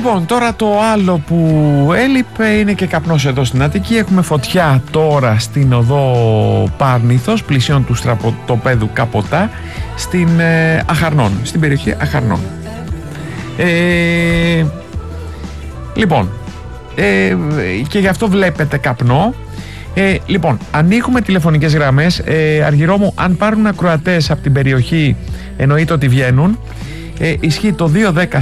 Λοιπόν, τώρα το άλλο που έλειπε είναι και καπνός εδώ στην Αττική. Έχουμε φωτιά τώρα στην οδό Πάρνηθος, πλησίον του στρατοπέδου Καποτά, στην Αχαρνών, στην περιοχή Αχαρνών. Λοιπόν, και γι' αυτό βλέπετε καπνό. Λοιπόν, ανοίγουμε τηλεφωνικές γραμμές. Αργυρό μου, αν πάρουν ακροατές από την περιοχή, εννοείται ότι βγαίνουν. Ισχύει το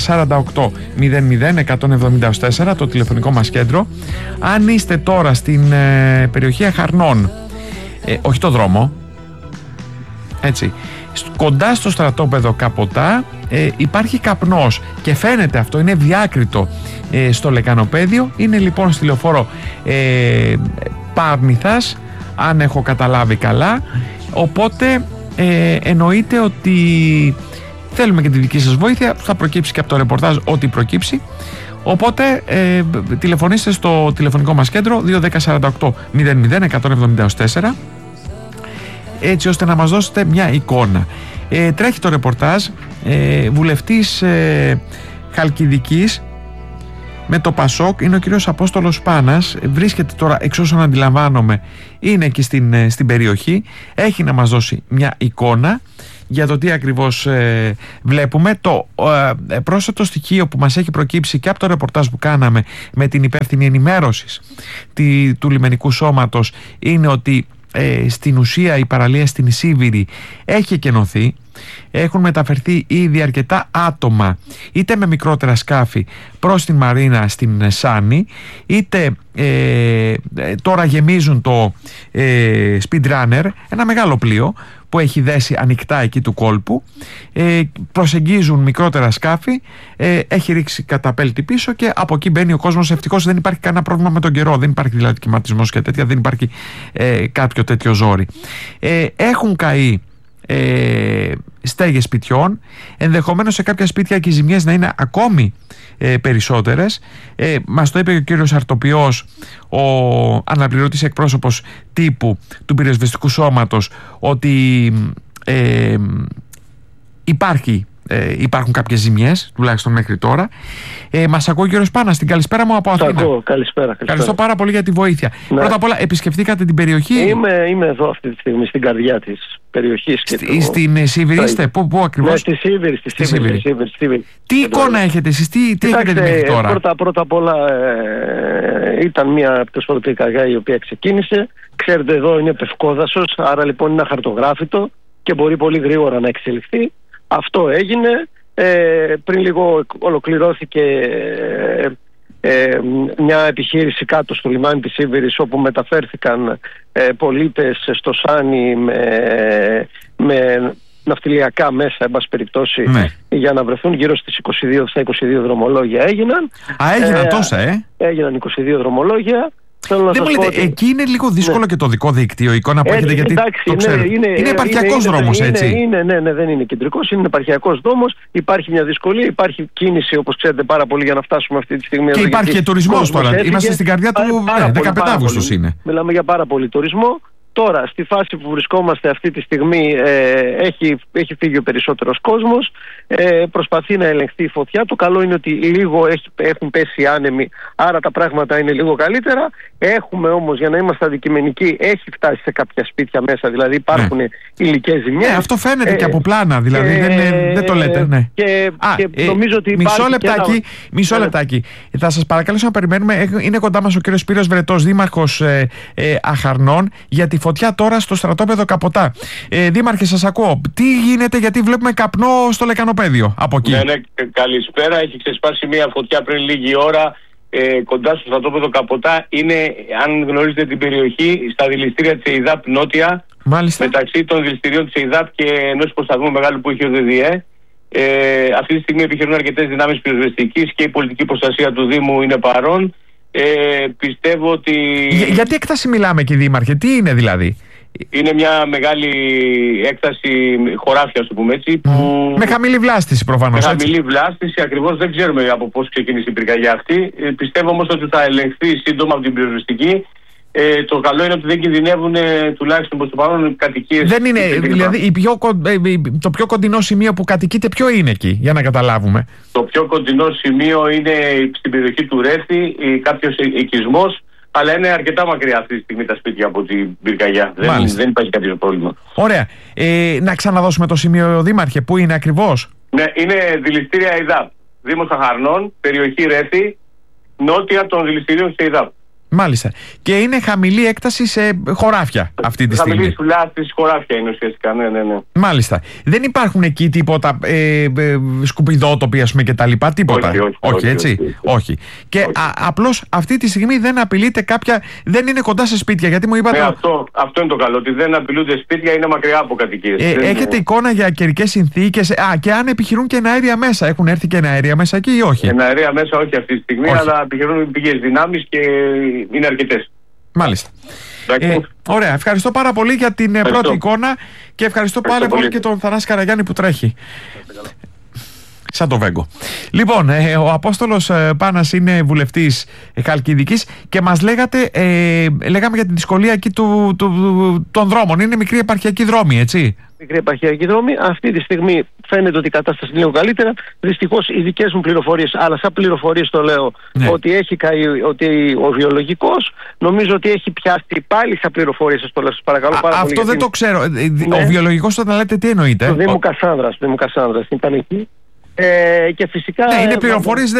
210-48-00-174, το τηλεφωνικό μας κέντρο. Αν είστε τώρα στην περιοχή Αχαρνών, όχι το δρόμο, έτσι, κοντά στο στρατόπεδο Καποτά, υπάρχει καπνός και φαίνεται αυτό, είναι διάκριτο στο λεκανοπέδιο. Είναι λοιπόν στη λεωφόρο Πάρνηθας, αν έχω καταλάβει καλά. Οπότε εννοείται ότι θέλουμε και τη δική σας βοήθεια. Θα προκύψει και από το ρεπορτάζ ό,τι προκύψει. Οπότε τηλεφωνήστε στο τηλεφωνικό μας κέντρο 210-48-00-174, έτσι ώστε να μας δώσετε μια εικόνα. Τρέχει το ρεπορτάζ. Βουλευτής Χαλκιδικής με το Πασόκ είναι ο κύριος Απόστολος Πάνας. Βρίσκεται τώρα, εξ όσων αντιλαμβάνομαι, είναι εκεί στην περιοχή. Έχει να μας δώσει μια εικόνα για το τι ακριβώς βλέπουμε. Το πρόσθετο στοιχείο που μας έχει προκύψει και από το ρεπορτάζ που κάναμε με την υπεύθυνη ενημέρωσης του λιμενικού σώματος είναι ότι στην ουσία η παραλία στην Σίβηρη έχει εκενωθεί. Έχουν μεταφερθεί ήδη αρκετά άτομα, είτε με μικρότερα σκάφη προς την Μαρίνα στην Σάνη, είτε τώρα γεμίζουν το Speedrunner, ένα μεγάλο πλοίο που έχει δέσει ανοιχτά εκεί του κόλπου. Προσεγγίζουν μικρότερα σκάφη, έχει ρίξει καταπέλτη πίσω και από εκεί μπαίνει ο κόσμος. Ευτυχώς δεν υπάρχει κανένα πρόβλημα με τον καιρό, δεν υπάρχει δηλαδή κυματισμός και τέτοια, δεν υπάρχει κάποιο τέτοιο ζόρι. Έχουν καεί στέγες σπιτιών, ενδεχομένως σε κάποια σπίτια και οι ζημιές να είναι ακόμη περισσότερες. Μας το είπε ο κύριος Αρτοπιός, ο αναπληρωτής εκπρόσωπος τύπου του πυροσβεστικού σώματος, ότι υπάρχουν κάποιες ζημιές, τουλάχιστον μέχρι τώρα. Μας ακούει ο κύριος Πάνας. Την καλησπέρα μου από Αθήνα. Καλησπέρα. Ευχαριστώ πάρα πολύ για τη βοήθεια. Ναι. Πρώτα απ' όλα, επισκεφτήκατε την περιοχή? Είμαι εδώ αυτή τη στιγμή, στην καρδιά της περιοχής. Στην Σίβηρη είστε? Πού ακριβώς? Ναι, στη Σίβηρη. Τι εικόνα έχετε εσείς, τι έχετε δει μέχρι τώρα? Πρώτα απ' όλα ήταν μια πτωσφορτή καργά η οποία ξεκίνησε. Ξέρετε, εδώ είναι πευκόδασος, άρα λοιπόν είναι αχαρτογράφητο και μπορεί πολύ γρήγορα να εξελιχθεί. Αυτό έγινε. Πριν λίγο ολοκληρώθηκε μια επιχείρηση κάτω στο λιμάνι της Σίβηρης, όπου μεταφέρθηκαν πολίτες στο Σάνι με ναυτιλιακά μέσα, εν πάση περιπτώσει, ναι, για να βρεθούν γύρω στις 22 δρομολόγια έγιναν. Έγιναν τόσα, Έγιναν 22 δρομολόγια. Δεν μου λέτε, εκεί είναι λίγο δύσκολο και το δικό δίκτυο, η εικόνα που έχετε, γιατί το ξέρω. Είναι επαρχιακός δρόμος, έτσι. Ναι, δεν είναι κεντρικός, είναι επαρχιακός δρόμος. Υπάρχει μια δυσκολία, υπάρχει κίνηση, όπως ξέρετε, πάρα πολύ για να φτάσουμε αυτή τη στιγμή. Και υπάρχει και τουρισμός τώρα. Είμαστε στην καρδιά του 15 Αύγουστου είναι. Μιλάμε για πάρα πολύ τουρισμό. Τώρα, στη φάση που βρισκόμαστε αυτή τη στιγμή, έχει φύγει ο περισσότερος κόσμος, προσπαθεί να ελεγχθεί η φωτιά. Το καλό είναι ότι λίγο έχουν πέσει άνεμοι, άρα τα πράγματα είναι λίγο καλύτερα. Έχουμε όμως, για να είμαστε αντικειμενικοί, έχει φτάσει σε κάποια σπίτια μέσα, δηλαδή υπάρχουν υλικές ζημιές. Αυτό φαίνεται και από πλάνα, δηλαδή δεν το λέτε. Ναι. Και νομίζω ότι μισό λεπτάκι. Θα σας παρακαλέσω να περιμένουμε. Είναι κοντά μας ο κύριος Σπύρος Βρετός, δήμαρχος Αχαρνών, για τη φωτιά τώρα στο στρατόπεδο Καποτά. Δήμαρχε, σας ακούω. Τι γίνεται, γιατί βλέπουμε καπνό στο λεκανοπέδιο από εκεί? Ναι, καλησπέρα. Έχει ξεσπάσει μια φωτιά πριν λίγη ώρα κοντά στο στρατόπεδο Καποτά. Είναι, αν γνωρίζετε την περιοχή, στα δηληστήρια της ΕΙΔΑΠ Νότια. Μάλιστα. Μεταξύ των δηληστηρίων της ΕΙΔΑΠ και ενός υποσταθμού μεγάλου που έχει ο ΔΔΕ. Αυτή τη στιγμή επιχειρούν αρκετές δυνάμεις πυροσβεστικής και η πολιτική προστασία του Δήμου είναι παρόν. Πιστεύω ότι... Γιατί έκταση μιλάμε, κύριε Δήμαρχε, τι είναι δηλαδή? Είναι μια μεγάλη έκταση χωράφια, το πούμε έτσι. Που... Με χαμηλή βλάστηση προφανώς. Με χαμηλή βλάστηση, ακριβώς δεν ξέρουμε από πώς ξεκίνησε η πυρκαγιά αυτή. Πιστεύω όμως ότι θα ελεγχθεί σύντομα από την πυροσβεστική Το καλό είναι ότι δεν κινδυνεύουν τουλάχιστον προς το παρόν κατοικίες. Δεν είναι, δηλαδή το πιο κοντινό σημείο που κατοικείται ποιο είναι εκεί, για να καταλάβουμε? Το πιο κοντινό σημείο είναι στην περιοχή του Ρέθη, κάποιος οικισμός, αλλά είναι αρκετά μακριά αυτή τη στιγμή τα σπίτια από την πυρκαγιά. Δεν υπάρχει κάποιο πρόβλημα. Ωραία. Να ξαναδώσουμε το σημείο, Δήμαρχε, πού είναι ακριβώς? Ναι, είναι δηληστήρια ΕΙΔΑΠ. Δήμος Αχαρνών, περιοχή Ρέθη, νότια των δηληστηρίων σε ΕΙΔΑΠ. Μάλιστα. Και είναι χαμηλή έκταση σε χωράφια αυτή τη στιγμή. Χαμηλή τουλάχιστον χωράφια είναι ουσιαστικά, ναι. Μάλιστα. Δεν υπάρχουν εκεί τίποτα σκουπιδότοποι, ας πούμε, και τα λοιπά, τίποτα? Όχι, έτσι. Όχι. Και απλώς αυτή τη στιγμή δεν απειλείται κάποια. Δεν είναι κοντά σε σπίτια, γιατί μου είπατε. Ναι, αυτό είναι το καλό, ότι δεν απειλούνται σπίτια, είναι μακριά από κατοικίες. Έχετε εικόνα για καιρικές συνθήκες? Και αν επιχειρούν και εναέρια μέσα? Έχουν έρθει και εναέρια μέσα εκεί ή όχι? Εναέρια μέσα όχι αυτή τη στιγμή, αλλά επιχειρούν πηγές δυνάμεις και είναι αρκετές. Μάλιστα. Ωραία. Ευχαριστώ πάρα πολύ για την πρώτη εικόνα και ευχαριστώ πάρα πολύ και τον Θανάση Καραγιάννη που τρέχει. Σαν το Βέγκο. Λοιπόν, ο Απόστολος Πάνας είναι βουλευτής Χαλκιδικής και μας λέγαμε για τη δυσκολία εκεί των δρόμων. Είναι μικρή επαρχιακή δρόμη, έτσι? Μικρή επαρχιακή δρόμη. Αυτή τη στιγμή φαίνεται ότι η κατάσταση είναι λίγο καλύτερα. Δυστυχώς οι δικές μου πληροφορίες, αλλά σαν πληροφορίες το λέω, ότι έχει καεί, ότι ο βιολογικός, νομίζω ότι έχει πιάσει πάλι σαν πληροφορίες, σας το λέω, σας παρακαλώ πάρα πολύ. Αυτό δεν το ξέρω. Ο βιολογικός, όταν λέτε, τι εννοείτε? Το Δήμου Κασάνδρας ήταν εκεί. Και φυσικά. Ναι, είναι πληροφορίες,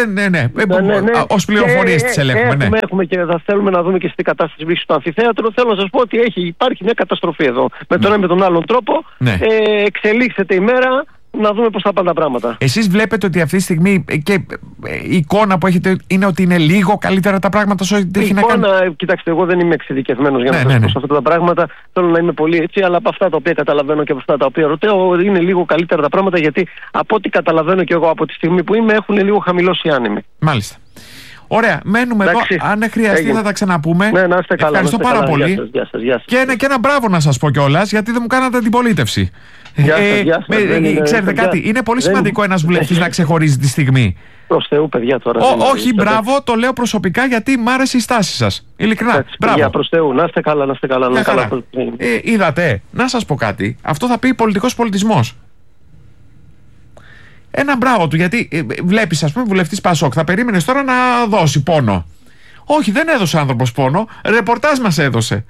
ως πληροφορίες τις ελέγχουμε. Έχουμε και θα θέλουμε να δούμε και στην κατάσταση βρίσκει στο αμφιθέατρο. Θέλω να σας πω ότι υπάρχει μια καταστροφή εδώ. Με τον ένα με τον άλλον τρόπο. Εξελίξεται η μέρα. Να δούμε πώς θα πάνε τα πράγματα. Εσείς βλέπετε ότι αυτή τη στιγμή και η εικόνα που έχετε είναι ότι είναι λίγο καλύτερα τα πράγματα σε ό,τι έχει να κάνει? Κοιτάξτε, εγώ δεν είμαι εξειδικευμένος για να σας πω σε αυτά τα πράγματα. Θέλω να είμαι πολύ έτσι, αλλά από αυτά τα οποία καταλαβαίνω και από αυτά τα οποία ρωτάω, είναι λίγο καλύτερα τα πράγματα, γιατί από ό,τι καταλαβαίνω και εγώ από τη στιγμή που είμαι, έχουν λίγο χαμηλώσει οι άνεμοι. Μάλιστα. Ωραία, μένουμε εδώ. Αν χρειαστεί θα τα ξαναπούμε. Ναι, να είστε καλά. Ευχαριστώ πάρα πολύ. Γεια σας. Και ένα μπράβο να σας πω κιόλας, γιατί δεν μου κάνατε αντιπολίτευση. Ξέρετε κάτι, είναι πολύ σημαντικό ένας βουλευτής να ξεχωρίζει τη στιγμή. Προς Θεού, παιδιά, τώρα. Όχι, μπράβο, το λέω προσωπικά, γιατί μ' άρεσε η στάση σας. Ειλικρινά. Μπράβο. Προς Θεού, να είστε καλά, να είστε καλά. Είδατε, να σας πω κάτι. Αυτό θα πει πολιτικός πολιτισμός. Ένα μπράβο του, γιατί βλέπεις, ας πούμε, βουλευτής Πασόκ, θα περίμενες τώρα να δώσει πόνο. Όχι, δεν έδωσε άνθρωπος πόνο, ρεπορτάζ μας έδωσε.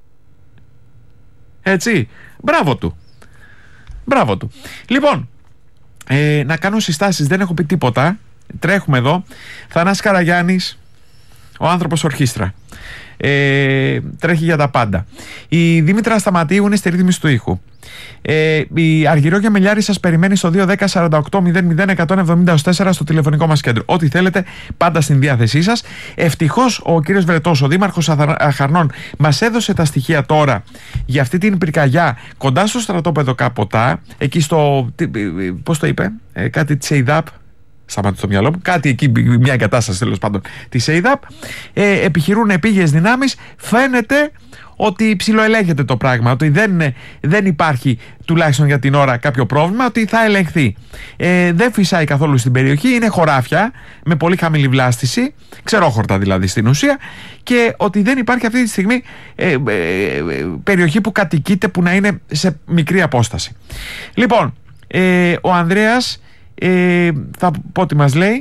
Έτσι, μπράβο του. Μπράβο του. Λοιπόν, να κάνω συστάσεις, δεν έχω πει τίποτα. Τρέχουμε εδώ. Θανάσης Καραγιάννης, ο άνθρωπος ορχήστρα. Τρέχει για τα πάντα. Η Δήμητρα Σταματίου είναι στη ρύθμιση του ήχου. Η Αργυρό Γεμελιάρη σας περιμένει στο 210-48-00-174 στο τηλεφωνικό μας κέντρο. Ό,τι θέλετε, πάντα στην διάθεσή σας. Ευτυχώς ο κύριος Βρετός, ο Δήμαρχος Αχαρνών, μας έδωσε τα στοιχεία τώρα για αυτή την πυρκαγιά κοντά στο στρατόπεδο Κάποτα, εκεί στο. Πώς το είπε, κάτι της ΕΙΔΑΠ. Σταμάτησε το μυαλό μου. Κάτι εκεί, μια εγκατάσταση τέλος πάντων της ΕΙΔΑΠ. Επιχειρούν επίγειες δυνάμεις. Φαίνεται ότι ψιλοελέγχεται το πράγμα, ότι δεν υπάρχει τουλάχιστον για την ώρα κάποιο πρόβλημα, ότι θα ελεγχθεί. Δεν φυσάει καθόλου στην περιοχή, είναι χωράφια με πολύ χαμηλή βλάστηση, ξερόχορτα δηλαδή στην ουσία, και ότι δεν υπάρχει αυτή τη στιγμή περιοχή που κατοικείται που να είναι σε μικρή απόσταση. Λοιπόν, ο Ανδρέας θα πω τι μας λέει.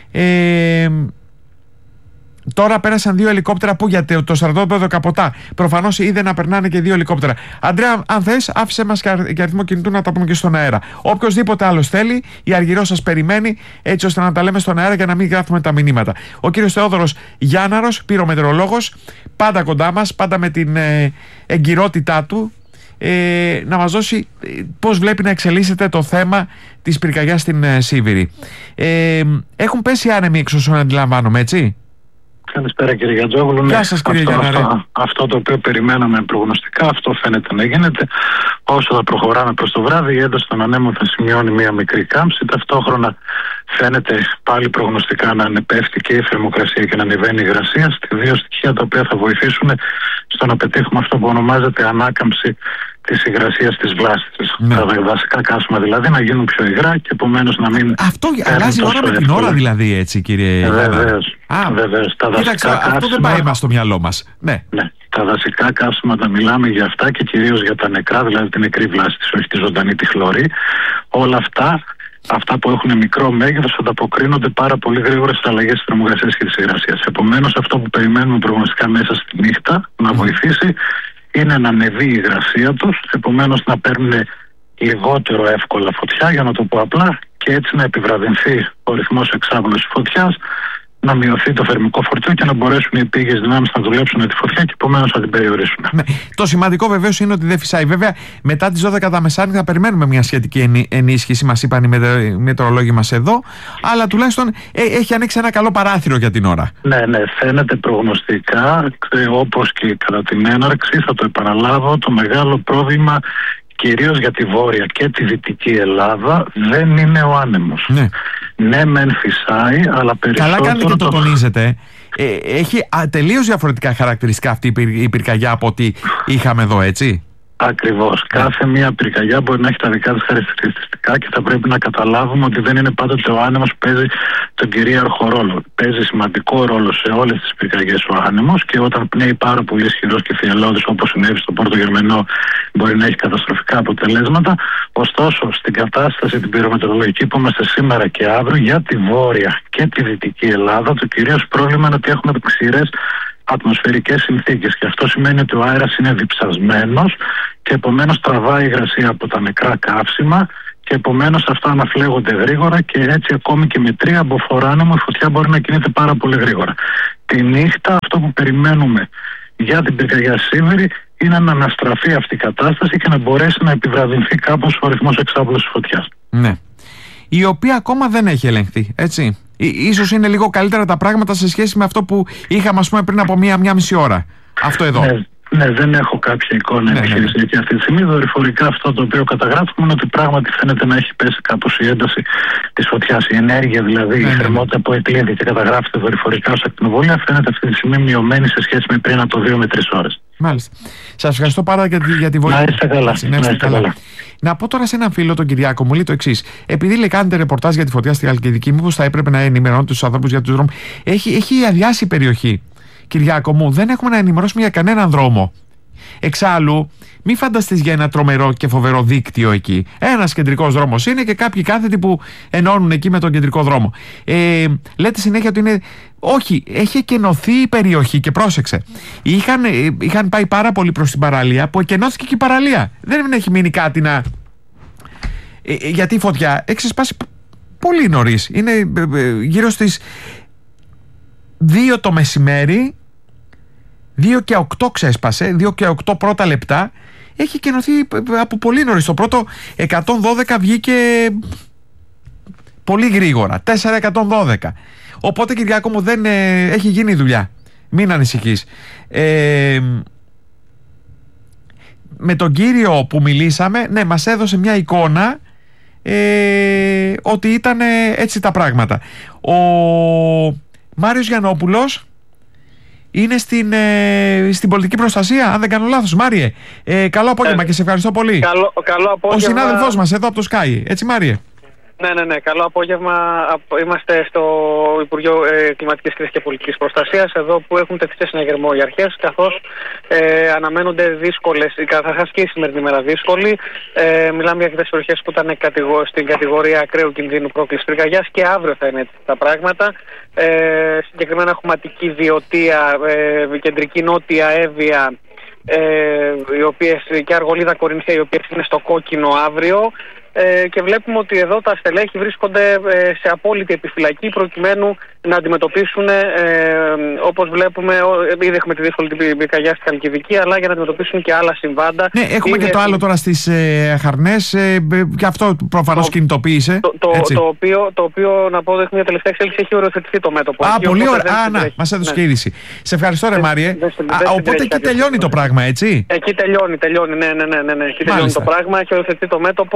Τώρα πέρασαν 2 ελικόπτερα που για το στρατόπεδο Καποτά. Προφανώς είδε να περνάνε και 2 ελικόπτερα. Αντρέα, αν θες, άφησε μας και αριθμό κινητού να τα πούμε και στον αέρα. Οποιοςδήποτε άλλος θέλει, η Αργυρό σας περιμένει, έτσι ώστε να τα λέμε στον αέρα για να μην γράφουμε τα μηνύματα. Ο κύριος Θεόδωρος Γιάνναρος, πυρομετεωρολόγος, πάντα κοντά μας, πάντα με την εγκυρότητά του, να μας δώσει πώς βλέπει να εξελίσσεται το θέμα της πυρκαγιάς στην Σίβηρη. Έχουν πέσει άνεμοι εξ όσων αντιλαμβάνομαι, έτσι? Καλησπέρα κύριε Γιατζόγλου. Γεια σας κύριε Γιάνναρε. Αυτό το οποίο περιμέναμε προγνωστικά, αυτό φαίνεται να γίνεται. Όσο θα προχωράμε προς το βράδυ, η ένταση των ανέμων θα σημειώνει μία μικρή κάμψη. Ταυτόχρονα φαίνεται πάλι προγνωστικά να ανεπέφτει και η θερμοκρασία και να ανεβαίνει η υγρασία. Δύο στοιχεία τα οποία θα βοηθήσουν στο να πετύχουμε αυτό που ονομάζεται ανάκαμψη της υγρασίας της βλάστησης. Ναι. Τα βασικά καύσιμα δηλαδή να γίνουν πιο υγρά και επομένως να μην. Αυτό αλλάζει ώρα με την ώρα δηλαδή, έτσι, κύριε Γιάννα? Βεβαίως. Κοίταξε, αυτό δεν πάει μας στο μυαλό μας. Ναι. Τα δασικά καύσιματα μιλάμε για αυτά και κυρίως για τα νεκρά, δηλαδή την νεκρή βλάστηση, όχι τη ζωντανή, τη χλωρή. Όλα αυτά που έχουν μικρό μέγεθος ανταποκρίνονται πάρα πολύ γρήγορα στις αλλαγές της θερμοκρασίας και της υγρασίας. Επομένως, αυτό που περιμένουμε προγνωστικά μέσα στη νύχτα να βοηθήσει είναι να ανεβεί η υγρασία τους, επομένως να παίρνουν λιγότερο εύκολα φωτιά, για να το πω απλά, και έτσι να επιβραδυνθεί ο ρυθμός εξάπλωσης φωτιάς, να μειωθεί το θερμικό φορτίο και να μπορέσουν οι πήγες δυνάμεις να δουλέψουν τη φωτιά και επομένως να την περιορίσουν. Ναι. Το σημαντικό βεβαίως είναι ότι δεν φυσάει. Βέβαια, μετά τις 12 τα μεσάνυχτα θα περιμένουμε μια σχετική ενίσχυση, μας είπαν οι μετεωρολόγοι μας εδώ, αλλά τουλάχιστον έχει ανοίξει ένα καλό παράθυρο για την ώρα. Ναι, φαίνεται προγνωστικά, όπως και κατά την έναρξη, θα το επαναλάβω, το μεγάλο πρόβλημα κυρίως για τη Βόρεια και τη Δυτική Ελλάδα δεν είναι ο άνεμος. Ναι, μεν φυσάει, αλλά περισσότερο... Καλά κάνετε και το τονίζετε. Έχει τελείως διαφορετικά χαρακτηριστικά αυτή η πυρκαγιά από ό,τι είχαμε εδώ, έτσι. Ακριβώς. Κάθε μία πυρκαγιά μπορεί να έχει τα δικά της χαρακτηριστικά και θα πρέπει να καταλάβουμε ότι δεν είναι πάντοτε ο άνεμος που παίζει τον κυρίαρχο ρόλο. Παίζει σημαντικό ρόλο σε όλες τις πυρκαγιές ο άνεμος και όταν πνέει πάρα πολύ ισχυρός και θυελλώδης, όπως συνέβη στο Πόρτο Γερμενό, μπορεί να έχει καταστροφικά αποτελέσματα. Ωστόσο, στην κατάσταση την πυρομετεωρολογική που είμαστε σήμερα και αύριο, για τη Βόρεια και τη Δυτική Ελλάδα, το κυρίως πρόβλημα είναι ότι έχουμε ξηρές ατμοσφαιρικές συνθήκες και αυτό σημαίνει ότι ο αέρας είναι διψασμένος και επομένως τραβάει υγρασία από τα νεκρά καύσιμα και επομένως αυτά αναφλέγονται γρήγορα και έτσι ακόμη και με 3 μποφόρ άνεμο η φωτιά μπορεί να κινείται πάρα πολύ γρήγορα. Τη νύχτα αυτό που περιμένουμε για την πυρκαγιά Σίβηρη είναι να αναστραφεί αυτή η κατάσταση και να μπορέσει να επιβραδυνθεί κάπως ο ρυθμός εξάπλωσης φωτιάς. Ναι. Η οποία ακόμα δεν έχει ελεγχθεί, έτσι. Ίσως είναι λίγο καλύτερα τα πράγματα σε σχέση με αυτό που είχαμε, ας πούμε, πριν από μία μισή ώρα. Αυτό εδώ. Ναι, δεν έχω κάποια εικόνα επιχειρησιακή αυτή τη στιγμή. Δορυφορικά αυτό το οποίο καταγράφουμε είναι ότι πράγματι φαίνεται να έχει πέσει κάπως η ένταση της φωτιάς. Η ενέργεια δηλαδή, η θερμότητα που εκλείδει και καταγράφεται δορυφορικά ως ακτινοβολία φαίνεται αυτή τη στιγμή μειωμένη σε σχέση με πριν από 2 με 3 ώρες. Μάλιστα. Σας ευχαριστώ πάρα για τη βοήθεια. Να είστε καλά. Να πω τώρα σε έναν φίλο, τον Κυριάκο, μου λέει το εξής. Επειδή λέει κάνετε ρεπορτάζ για τη φωτιά στη Χαλκιδική, μήπως θα έπρεπε να ενημερώνετε τους ανθρώπους για τους δρόμους? Έχει αδειάσει η περιοχή, Κυριάκο μου. Δεν έχουμε να ενημερώσουμε για κανέναν δρόμο. Εξάλλου, μη φανταστείς για ένα τρομερό και φοβερό δίκτυο εκεί. Ένας κεντρικός δρόμος είναι και κάποιοι κάθετοι που ενώνουν εκεί με τον κεντρικό δρόμο. Λέτε συνέχεια ότι είναι. Όχι, έχει εκενωθεί η περιοχή και πρόσεξε. Είχαν πάει πάρα πολύ προς την παραλία που εκενώθηκε και η παραλία. Δεν έχει μείνει κάτι να. Γιατί η φωτιά έχει ξεσπάσει πολύ νωρίς. Είναι γύρω στις 2 το μεσημέρι. 2 και 8 ξέσπασε, 2 και 8 πρώτα λεπτά. Έχει κενωθεί από πολύ νωρίς. Το πρώτο 112 βγήκε πολύ γρήγορα. 4-112. Οπότε, Κυριάκο μου, δεν έχει γίνει η δουλειά. Μην ανησυχείς. Με τον κύριο που μιλήσαμε, ναι, μας έδωσε μια εικόνα ότι ήταν έτσι τα πράγματα. Ο Μάριος Γιαννόπουλος είναι στην πολιτική προστασία, αν δεν κάνω λάθος. Μάριε, καλό απόγευμα και σε ευχαριστώ πολύ. Καλό απόγευμα. Ο συνάδελφός μας εδώ από το Sky, έτσι Μάριε? Ναι, καλό απόγευμα. Είμαστε στο Υπουργείο Κλιματικής Κρίσης και Πολιτικής Προστασίας, εδώ που έχουν τεθεί σε συναγερμό οι αρχές, καθώς αναμένονται δύσκολες, καταρχάς και η σημερινή μέρα δύσκολη. Μιλάμε για αυτές τις περιοχές που ήταν στην κατηγορία ακραίου κινδύνου πρόκλησης πυρκαγιάς και αύριο θα είναι έτσι τα πράγματα. Συγκεκριμένα έχουμε Αττική, Βιωτία, Κεντρική Νότια, Εύβοια, οι οποίες, και Αργολίδα, Κορινθία, οι οποίες είναι στο κόκκινο αύριο. Και βλέπουμε ότι εδώ τα στελέχη βρίσκονται σε απόλυτη επιφυλακή προκειμένου να αντιμετωπίσουν, όπως βλέπουμε, ήδη έχουμε τη δύσκολη πυρκαγιά στη Χαλκιδική, αλλά για να αντιμετωπίσουν και άλλα συμβάντα. Ναι, έχουμε και το άλλο τώρα στις Χαρνές, και αυτό προφανώς κινητοποίησε. Το οποίο, να πω, έχουμε μια τελευταία εξέλιξη, έχει οριοθετηθεί το μέτωπο. Πολύ ωραία. Μας έδωσε και είδηση. Σε ευχαριστώ, ρε Μάριε. Οπότε εκεί τελειώνει το πράγμα, έτσι? Εκεί τελειώνει, ναι. Εκεί τελειώνει το πράγμα, έχει οριοθετηθεί το μέτωπο, δηλαδή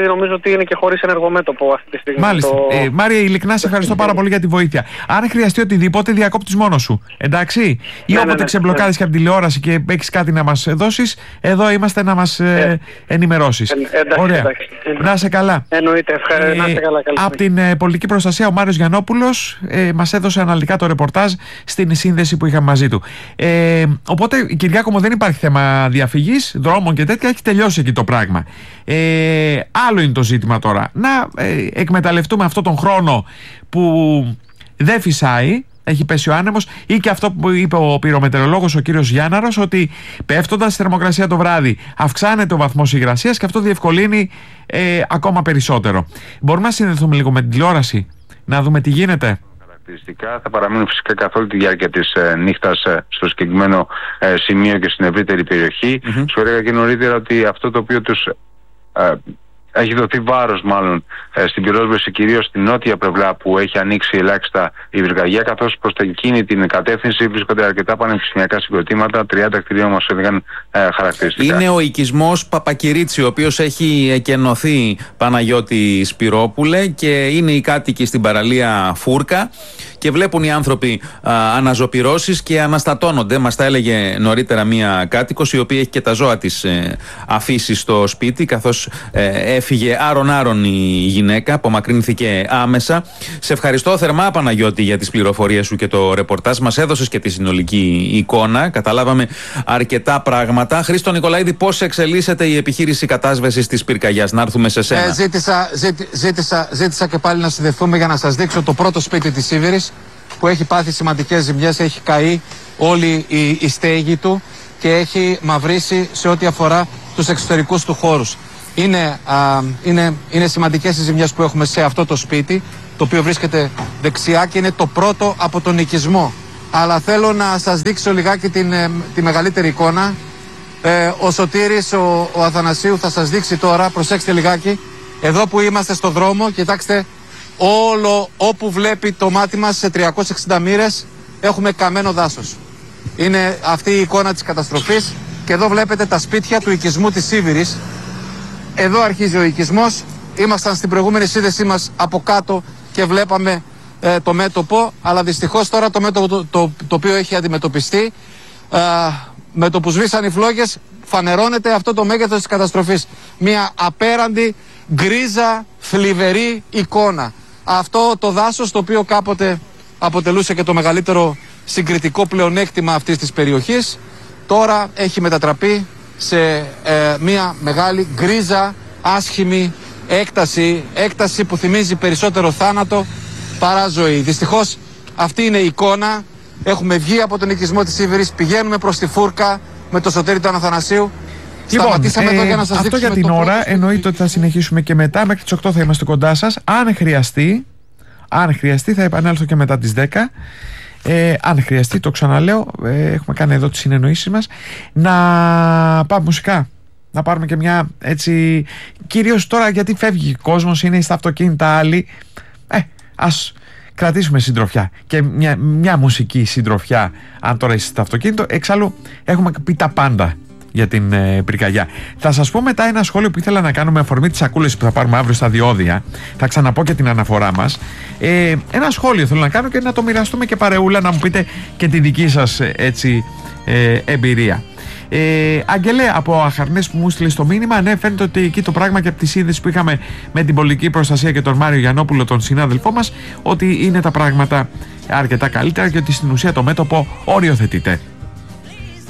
νομίζω ότι είναι και χωρίς ενεργομέτωπο αυτή τη στιγμή. Μάλιστα. Μάρια, ειλικρινά σε ευχαριστώ πάρα πολύ για τη βοήθεια. Αν χρειαστεί οτιδήποτε, διακόπτεις μόνος σου. Εντάξει. Ή όποτε ξεμπλοκάρεις και από τηλεόραση και έχεις κάτι να μας δώσεις, εδώ είμαστε να μας ενημερώσεις. Ωραία. Να είσαι καλά. Εννοείται. Ευχαριστώ. Να είσαι καλά. Από την πολιτική προστασία, ο Μάριος Γιαννόπουλος μας έδωσε αναλυτικά το ρεπορτάζ στην σύνδεση που είχαμε μαζί του. Οπότε, Κυριάκο μου, δεν υπάρχει θέμα διαφυγής, δρόμων και τέτοια, έχει τελειώσει εκεί το πράγμα. Άλλο είναι το ζήτημα τώρα. Να εκμεταλλευτούμε αυτόν τον χρόνο που δεν φυσάει, έχει πέσει ο άνεμος, ή και αυτό που είπε ο πυρομετεωρολόγος ο κύριος Γιάνναρος, ότι πέφτοντας η θερμοκρασία το βράδυ αυξάνεται ο βαθμός υγρασίας και αυτό διευκολύνει ακόμα περισσότερο. Μπορούμε να συνδεθούμε λίγο με την τηλεόραση, να δούμε τι γίνεται. Θα παραμείνουν φυσικά καθ' όλη τη διάρκεια της νύχτας στο συγκεκριμένο σημείο και στην ευρύτερη περιοχή. Σου έλεγα και νωρίτερα ότι αυτό το οποίο τους έχει δοθεί βάρος μάλλον στην πυρόσβεση, κυρίως στην νότια πλευρά που έχει ανοίξει ελάχιστα η πυρκαγιά, καθώς προς εκείνη την κατεύθυνση βρίσκονται αρκετά πανεπιστημιακά συγκροτήματα. 30 κτηρίων μας έδειξαν χαρακτηριστικά. Είναι ο οικισμός Παπακυρίτσι, ο οποίος έχει εκενωθεί, Παναγιώτη Σπυρόπουλε, και είναι οι κάτοικοι στην παραλία Φούρκα και βλέπουν οι άνθρωποι αναζωπυρώσεις και αναστατώνονται. Μας τα έλεγε νωρίτερα μία κάτοικος, η οποία έχει και τα ζώα της αφήσει στο σπίτι, καθώς έφυγε άρον-άρον η γυναίκα, απομακρύνθηκε άμεσα. Σε ευχαριστώ θερμά, Παναγιώτη, για τις πληροφορίες σου και το ρεπορτάζ. Μας έδωσες και τη συνολική εικόνα. Καταλάβαμε αρκετά πράγματα. Χρήστο Νικολαίδη, πώς εξελίσσεται η επιχείρηση κατάσβεσης της πυρκαγιάς? Να έρθουμε σε σένα. Ζήτησα και πάλι να συνδεθούμε για να σας δείξω το πρώτο σπίτι της Σίβηρης, που έχει πάθει σημαντικές ζημιές, έχει καεί όλη η στέγη του και έχει μαυρίσει σε ό,τι αφορά τους εξωτερικούς του χώρους. Είναι σημαντικές οι ζημιές που έχουμε σε αυτό το σπίτι, το οποίο βρίσκεται δεξιά και είναι το πρώτο από τον οικισμό. Αλλά θέλω να σας δείξω λιγάκι τη μεγαλύτερη εικόνα. Ο Σωτήρης, ο Αθανασίου θα σας δείξει τώρα, προσέξτε λιγάκι, εδώ που είμαστε στο δρόμο, κοιτάξτε, όλο όπου βλέπει το μάτι μας σε 360 μοίρες έχουμε καμένο δάσος. Είναι αυτή η εικόνα της καταστροφής και εδώ βλέπετε τα σπίτια του οικισμού της Σίβηρης. Εδώ αρχίζει ο οικισμός. Ήμασταν στην προηγούμενη σύνδεσή μας από κάτω και βλέπαμε το μέτωπο, αλλά δυστυχώς τώρα το μέτωπο το οποίο έχει αντιμετωπιστεί, με το που σβήσαν οι φλόγες, φανερώνεται αυτό το μέγεθος της καταστροφής. Μια απέραντη, γκρίζα, θλιβερή εικόνα. Αυτό το δάσος, το οποίο κάποτε αποτελούσε και το μεγαλύτερο συγκριτικό πλεονέκτημα αυτής της περιοχής, τώρα έχει μετατραπεί σε μια μεγάλη γκρίζα, άσχημη έκταση που θυμίζει περισσότερο θάνατο παρά ζωή. Δυστυχώς αυτή είναι η εικόνα. Έχουμε βγει από τον οικισμό της Σίβηρης, πηγαίνουμε προς τη Φούρκα με το Σωτήρη του Αθανασίου. Σταματήσαμε εδώ για να σας αυτό για την ώρα. Εννοείται ότι θα συνεχίσουμε και μετά. Μέχρι τις 8 θα είμαστε κοντά σας. Αν χρειαστεί θα επανέλθω και μετά τις 10. Αν χρειαστεί, το ξαναλέω, έχουμε κάνει εδώ τις συνεννοήσεις μας. Να πάμε μουσικά. Να πάρουμε και μια έτσι, κυρίως τώρα γιατί φεύγει ο κόσμος, είναι στα αυτοκίνητα άλλοι. Ας κρατήσουμε συντροφιά και μια μουσική συντροφιά, αν τώρα είσαι στο αυτοκίνητο. Εξάλλου έχουμε πει τα πάντα για την πυρκαγιά. Θα σας πω μετά ένα σχόλιο που ήθελα να κάνω με αφορμή τις σακούλες που θα πάρουμε αύριο στα διόδια. Θα ξαναπώ και την αναφορά μας. Ένα σχόλιο θέλω να κάνω και να το μοιραστούμε και παρεούλα, να μου πείτε και τη δική σας εμπειρία. Αγγελέ, από Αχαρνές που μου στείλε στο μήνυμα, ναι, φαίνεται ότι εκεί το πράγμα και από τη σύνδεση που είχαμε με την πολιτική προστασία και τον Μάριο Γιαννόπουλο, τον συνάδελφό μας, ότι είναι τα πράγματα αρκετά καλύτερα και ότι στην ουσία το μέτωπο οριοθετείται.